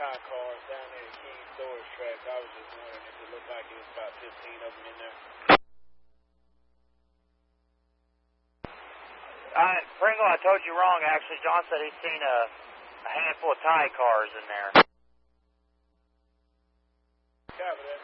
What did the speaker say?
tie cars down there at King Storage Track. I was just wondering if it looked like it was about 15 of them in there. Pringle, I told you wrong, actually. John said he's seen a handful of tie cars in there. Copy that.